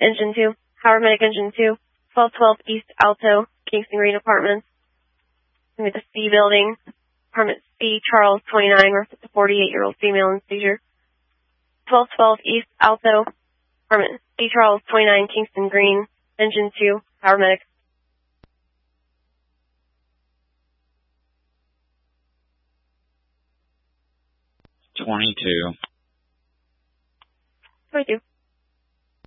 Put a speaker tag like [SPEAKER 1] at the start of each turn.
[SPEAKER 1] Engine 2. Howard Medic Engine 2. 1212 East Alto, Kingston Green Apartments. The C building. Apartment C, Charles 29, reference to 48-year-old female in seizure. 1212 East Alto, Apartment C, Charles 29, Kingston Green, Engine 2, Howard Medic.
[SPEAKER 2] 22.
[SPEAKER 1] 22.